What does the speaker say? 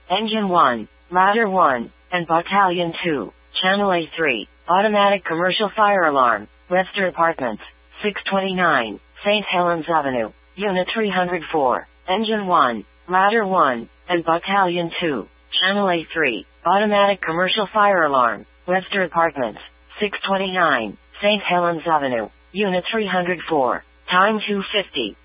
Engine 1, Ladder 1, and Battalion 2, Channel A3, Automatic Commercial Fire Alarm, Webster Apartments, 629, St. Helens Avenue, Unit 304, Engine 1, Ladder 1, and Battalion 2, Channel A3, Automatic Commercial Fire Alarm, Webster Apartments, 629, St. Helens Avenue, Unit 304, time 2:50.